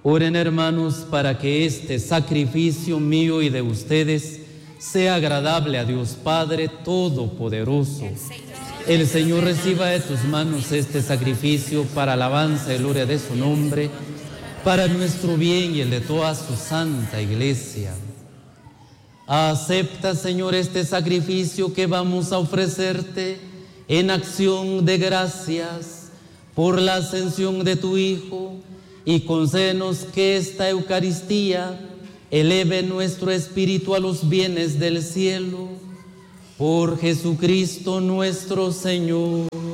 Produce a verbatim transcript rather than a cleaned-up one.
Oren, hermanos, para que este sacrificio mío y de ustedes sea agradable a Dios Padre Todopoderoso. El Señor reciba de tus manos este sacrificio para alabanza y gloria de su nombre, para nuestro bien y el de toda su santa Iglesia. Acepta, Señor, este sacrificio que vamos a ofrecerte en acción de gracias por la ascensión de tu Hijo, y concédenos que esta Eucaristía eleve nuestro espíritu a los bienes del cielo. Por Jesucristo nuestro Señor.